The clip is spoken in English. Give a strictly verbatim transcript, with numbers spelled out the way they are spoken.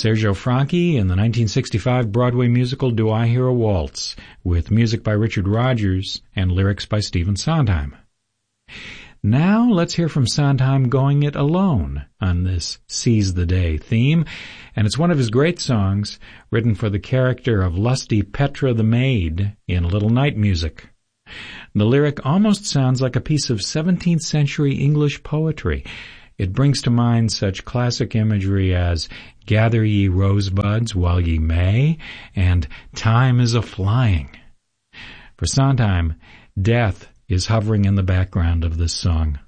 Sergio Franchi in the nineteen sixty-five Broadway musical Do I Hear a Waltz, with music by Richard Rodgers and lyrics by Stephen Sondheim. Now let's hear from Sondheim going it alone on this Seize the Day theme, and it's one of his great songs written for the character of lusty Petra the Maid in Little Night Music. The lyric almost sounds like a piece of seventeenth century English poetry. It brings to mind such classic imagery as "Gather ye rosebuds while ye may" and "Time is a-flying." For Sondheim, death is hovering in the background of this song.